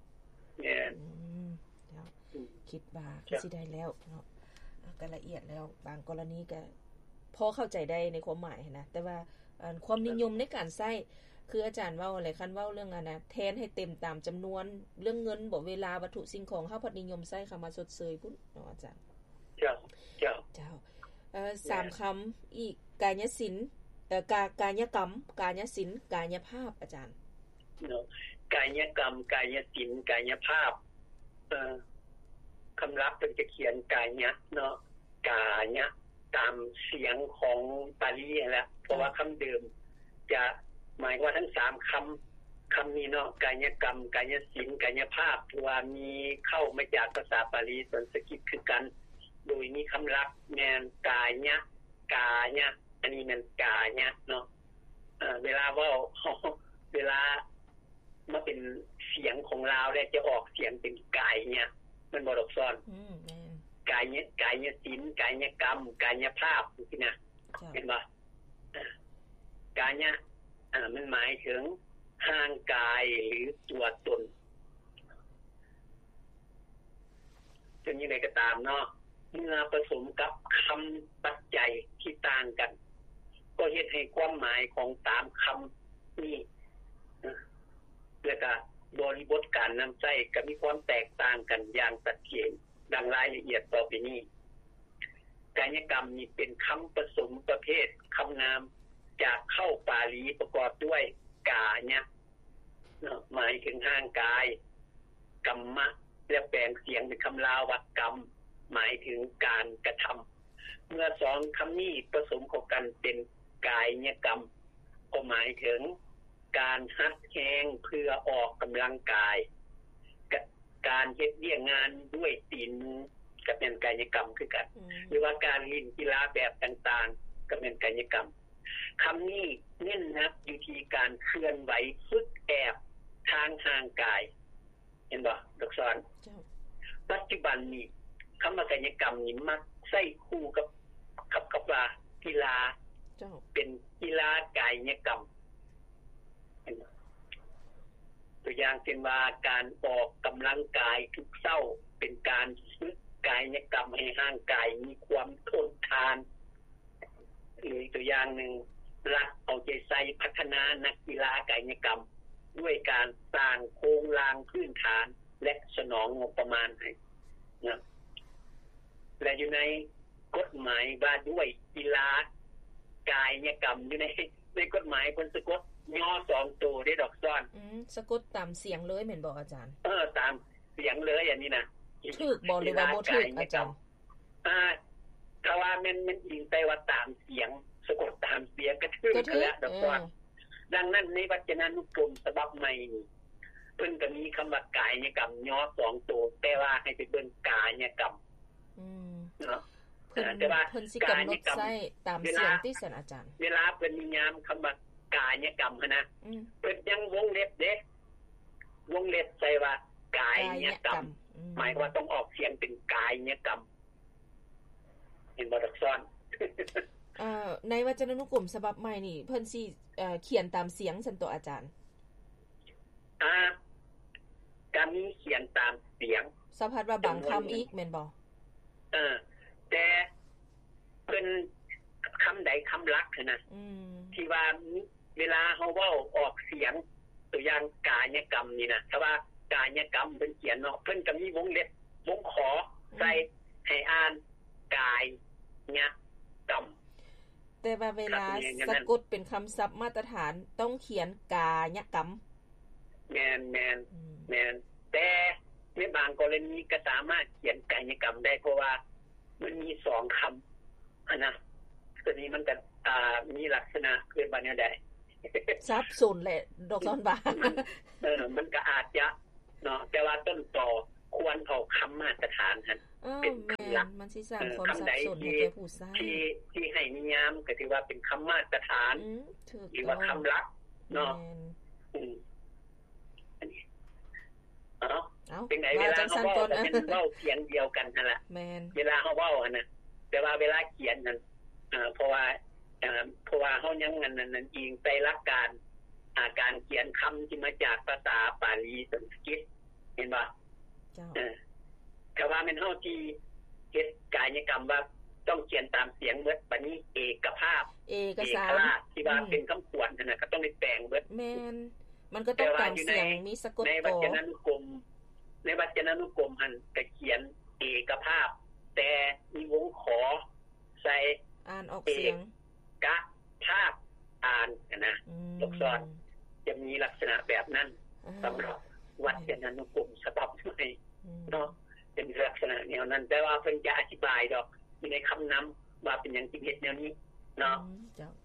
แล้วคิดว่าคือสิได้แล้วเนาะก็ละเอียดแล้วบางกรณีก็พอเข้าใจได้ในความหมายนะแต่ว่าความนิยมในการใช้คืออาจารย์เว้าอะไรคันเว้าเรื่องนะแทนให้เต็มตามจำนวนเรื่องเงินบ่เวลาวัตถุสิ่งของเฮาพอนิยมใช้คำว่าสดเสยพุ่นเนาะอาจารย์เจ้า 3คำอีกกายศิลป์กายกรรมกายศิลป์กายภาพอาจารย์เนาะกายกรรมกายศิลป์กายภาพคำรับเป็นจะเขียนกายะเนาะกายะตามเสียงของปาลีแหละเพราะว่าคำเดิมจะหมายว่าทั้ง3คำนี้เนาะกายกรรมกายศิลป์กายภาพว่ามีเข้ามาจากภาษาปาลีสันสกฤตคือกันโดยมีคำรับแม่นกายะอันนี้มันกายะเนาะเวลาเว้าเวลามาเป็นเสียงของเราแล้วจะออกเสียงเป็นกายเนี่ยมันบ่ดอกซ้อนกายศิลป์กายกรรมกายภาพนี่นะเห็นบ่กายะมันหมายถึงห่างกายหรือตัวตนจนยังไงก็ตามเนาะเมื่อผสมกับคำปัจจัยที่ต่างกันก็เฮ็ดให้ความหมายของ3คำนี้แล้วก็บริบทการนำใช้ก็มีความแตกต่างกันอย่างชัดเจนดังรายละเอียดต่อไปนี้กายกรรมนี่เป็นคำผสมประเภทคำนามจากเข้าปาลีประกอบด้วยกายะหมายถึงห่างกายกรรมะและแปลงเสียงเป็นคำลาวว่ากรรมหมายถึงการกระทำเมื่อ2คำนี้ผสมเข้ากันเป็นกายกรรมก็หมายถึงการหัดแฮงเพื่อออกกำลังกายการเฮ็ดเวียกงานด้วยตีนมือก็เป็นกายกรรมคือกันหรือว่าการเล่นกีฬาแบบต่างๆก็เป็นกายกรรมคำนี้เน้นหนักอยู่ที่การเคลื่อนไหวฝึกแอบทางห่างกายเห็นบ่ดอกสอนปัจจุบันนี้คำว่ากายกรรมนี่มักใช้คู่กับว่ากีฬาเป็นกีฬากายกรรมตัวอย่างเช่นว่าการออกกำลังกายทุกเช้าเป็นการฝึกกายกรรมให้ร่างกายมีความทนทานหรือตัวอย่างหนึ่งรักเอาใจใส่พัฒนานักกีฬากายกรรมด้วยการสร้างโครงสร้างพื้นฐานและสนองงบประมาณให้นะและอยู่ในกฎหมายว่าด้วยกีฬากายกรรมอยู่ในกฎหมายเพิ่นสะกดย่อ2ตัวได้ดอกซ้อนสะกดตามเสียงเลยแม่นบ่อาจารย์ตามเสียงเลยอันนี้นะถูกบ่หรือว่าบ่ถูกอาจารย์ถ้าว่ามันอิงไปว่าตามเสียงสะกดตามเสียงก็ถูกแล้วดอกซ้อนดังนั้นในวจนานุกรมฉบับใหม่นี้เพิ่นก็มีคำว่ากายกรรมย่อ2ตัวแต่ว่าให้ไปเบิ่งกายกรรมเนาะแต่ว่าเพิ่นสิกำหนดใช้ตามเสียงที่ท่านอาจารย์เวลาเพิ่นนิยามคำว่ากายกรรมนะเพิ่นยังวงเล็บเด้วงเล็บใส่ว่ากายกรรมหมายว่าต้องออกเสียงเป็นกายกรรมเห็นบ่ดอกซ้อนในวจนานุกรมฉบับใหม่นี่เพิ่นสิเขียนตามเสียงซั่นตัวอาจารย์ก็มีเขียนตามเสียงสะพัดว่าบางคำอีกแม่นบ่แต่เพิ่นคำใดคำลักนะที่ว่าเวลาเฮาเว้าออกเสียงตัวอย่างกายกรรมนี่นะถ้าว่ากายกรรมเพิ่นเขียนเนาะเพิ่นก็มีวงเล็บวงขอใส่ให้อ่านกายกรรมแต่ว่าเวลาสะกดเป็นคำศัพท์มาตรฐานต้องเขียนกายกรรมแม่นแต่ในบางกรณีก็สามารถเขียนกายกรรมได้เพราะว่ามันมี2คำนะตัวนี้มันก็มีลักษณะคือบัดนี้ได้ซับซุนแหละดอกซอนบามันก็อาจจะเนาะแต่ว่าต้นตอควรเอาคำมาตรฐานหั่นเป็นคำหลักมันสิสร้างความสับสนให้แก่ผู้ใช้ที่ให้นิยามก็ถือว่าเป็นคำมาตรฐานหรือว่าคำหลักเนาะเป็นไงเวลาเฮาเว้าก็เป็นเว้าเสียงเดียวกันนั่นล่ะเวลาเฮาเว้าหั่นน่ะแต่ว่าเวลาเขียนนั่นเพราะว่าเฮายังนั่นอิงไปหลักการการเขียนคำที่มาจากภาษาปาลีสันสกฤตเห็นบ่เจ้าแต่ว่ามันเฮาที่เฮ็ดกายกรรมว่าต้องเขียนตามเสียงเบิดบัดนี้เอกภาพเอกสารที่ว่าเป็นคำขวัญนั่นน่ะก็ต้องไปแปลงเบิดแม่นมันก็ต้องตามเสียงมีสะกดในวจนานุกรมหั่นก็เขียนเอกภาพแต่มีวงขอใส่อ่านออกเสียงกะภาพอ่านนะลูกศรจะมีลักษณะแบบนั้นสำหรับวจนานุกรมฉบับใหม่เนาะเป็นลักษณะแนวนั้นแต่ว่าเพิ่นจะอธิบายดอกอยู่ในคำนำว่าเป็นหยังสิเฮ็ดแนวนี้เนาะเจ้า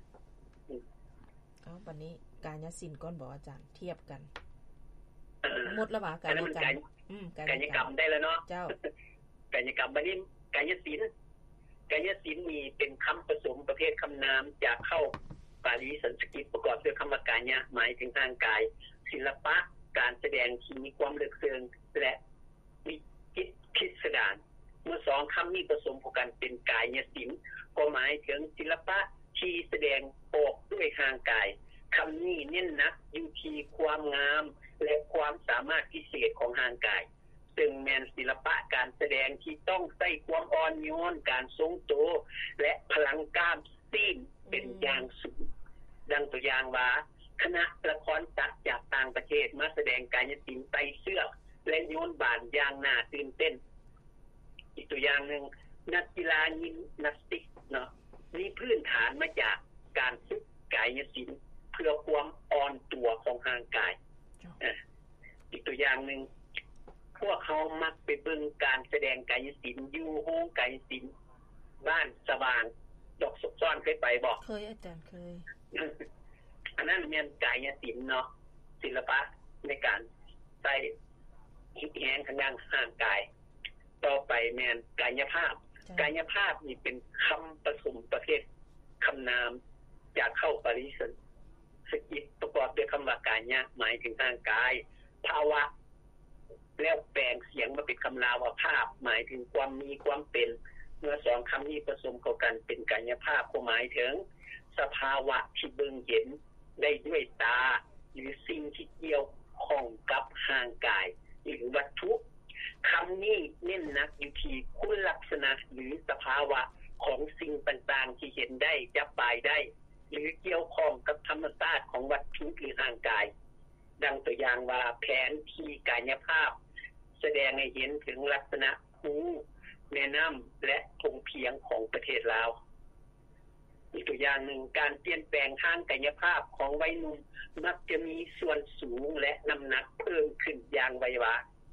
บัดนี้กายศิลป์ก่อนบ่อาจารย์เทียบกันหมดแล้วบ่กายกรรมได้แล้วเนาะเจ้ากายกรรมบัดนี้กายศิลป์มีเป็นคำผสมประเภทคำนามจากเข้าปาลีสันสกฤตประกอบด้วยคำว่ากายะหมายถึงทางกายศิลปะการแสดงที่มีความลึกซึ้งและมีจิตพิสดารเมื่อสองคำนี้ผสมกันเป็นกายศิลป์ก็หมายถึงศิลปะที่แสดงออกด้วยทางกายคำนี้เน้นหนักอยู่ที่ความงามและความสามารถพิเศษของทางกายซึ่งแม่นศิลปะการแสดงที่ต้องใช้ความอ่อนโยนการทรงตัวและพลังกล้ามซีนเป็นอย่างสูงดังตัวอย่างว่าคณะละครสัตว์จากต่างประเทศมาแสดงกายศิลป์ไต่เชือกและโยนบาลอย่างน่าตื่นเต้นอีกตัวอย่างนึงนักกีฬายิมนาสติกเนาะมีพื้นฐานมาจากการฝึกกายศิลป์เพื่อความอ่อนตัวของร่างกายอีกตัวอย่างนึงพวกเขามักไปเบิ่งการแสดงกายศิลป์อยู่โรงกายศิลป์บ้านสว่างดอกสุกซ้อนเคยไปบ่เคยอาจารย์เคยอันนั้นแม่นกายศิลป์เนาะศิลปะในการใส่แรงทางด้านร่างกายต่อไปแม่นกายภาพนี่เป็นคำผสมประเภทคำนามจากเข้าปาลีสันสกฤตประกอบด้วยคำว่ากายะหมายถึงร่างกายภาวะแล้วแปลงเสียงมาเป็นคำลาวภาพหมายถึงความมีความเป็นเมื่อสองคำนี้ผสมเข้ากันเป็นกายภาพก็หมายถึงสภาวะที่เบิ่งเห็นได้ด้วยตาหรือสิ่งที่เกี่ยวข้องกับร่างกายหรือวัตถุคำนี้เน้นหนักอยู่ที่คุณลักษณะหรือสภาวะของสิ่งต่างๆที่เห็นได้จับปายได้หรือเกี่ยวข้องกับธรรมชาติของวัตถุหรือร่างกายดังตัวอย่างว่าแผนที่กายภาพแสดงให้เห็นถึงลักษณะภูแม่น้ำและพงเพียงของประเทศลาวอีกตัวอย่างหนึ่งการเปลี่ยนแปลงทางกายภาพของวัยหนุ่มมักจะมีส่วนสูงและน้ำหนักเพิ่มขึ้นอย่างไววา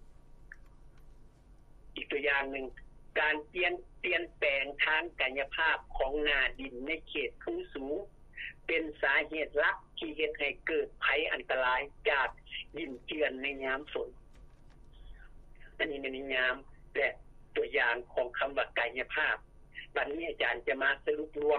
อีกตัวอย่างหนึ่งการเปลี่ยนแปลงทางกายภาพของหน้าดินในเขตภูสูงเป็นสาเหตุหลักที่เฮ็ดให้เกิดภัยอันตรายจากดินเจือนในยามฝนอันนี้ในนิยามและตัวอย่างของคำว่ากายภาพบัดนี้อาจารย์จะมาสรุปรวม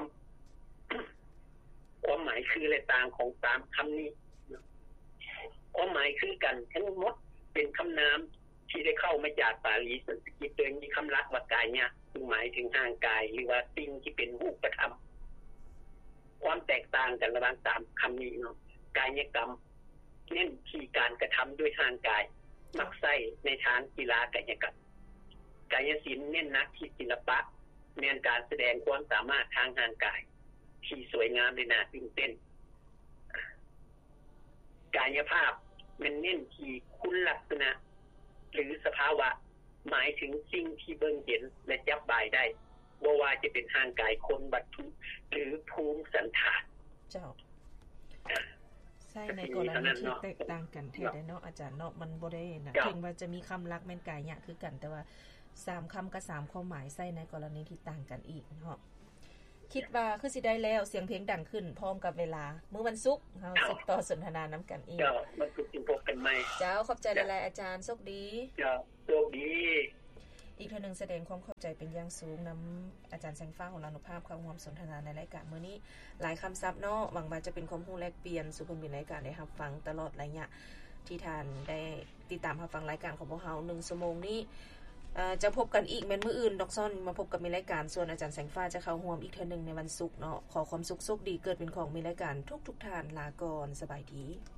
ความหมายคืออะไรต่างของตามคำนี้ความหมายคือกันทั้งหมดเป็นคำนามที่ได้เข้ามาจากปาลีสันสกฤตโดยมีคำลักษณ์ว่ากายะซึ่งหมายถึงร่างกายหรือว่าสิ่งที่เป็นรูปธรรมความแตกต่างกันระหว่างสามคำนี้เนาะกายกรรมเน้นที่การกระทำด้วยร่างกายมักใช้ในทางกีฬากายกรรมกายศิลป์เน้นนักที่ศิลปะเน้นการแสดงความสามารถทางร่างกายที่สวยงามและน่าตื่นเต้นกายภาพมันเน้นที่คุณลักษณะหรือสภาวะหมายถึงสิ่งที่เบิ่งเห็นและจับบายได้บ่ว่าจะเป็นทางกายคนวัตถุหรือภูมิสันฐานเจ้าใช่ในกรณีที่แตกต่างกันแท้ได้เนาะอาจารย์เนาะมันบ่ได้นะถึงว่าจะมีคำลักษณ์แม่นกายะคือกันแต่ว่า3คำกับ3ความหมายใช้ในกรณีที่ต่างกันอีกเนาะคิดว่าคือสิได้แล้วเสียงเพลงดังขึ้นพร้อมกับเวลามื้อวันศุกร์เฮาสิต่อสนทนานํกันอีกเจ้ามันคือพบกันใหม่เจ้าขอบใจหลายๆอาจารย์โชคดีเจ้าโชคดีอีกเทื่อนึงแสดงความเข้าใจเป็นอย่างสูงนํอาจารย์แสงฟ้าของเรานุภาพเข้าร่วมสนทนาในรายการมื้อนี้หลายคำศัพท์เนาะหวังว่าจะเป็นความรู้แลกเปลี่ยนสู่เพิ่นมีรายการได้รับฟังตลอดระยะที่ท่านได้ติดตามรับฟังรายการของพวกเฮา1ชั่วโมงนี้จะพบกันอีกแม่นมื้ออื่นดอกซ่อนมาพบกับมีรายการส่วนอาจารย์แสงฟ้าจะเข้าร่วมอีกเทื่อนึงในวันศุกร์เนาะขอความสุขดีเกิดเป็นของมีรายการทุกท่านลาก่อนสบายดี